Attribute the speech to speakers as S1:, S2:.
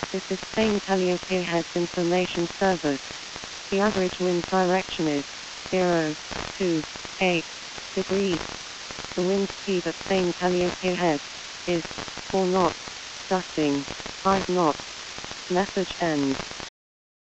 S1: This is Spain Calliope Heads Information Service. The average wind direction is 028 degrees. The wind speed at Spain Calliope Heads is 4 knots, gusting 5 knots. Message ends.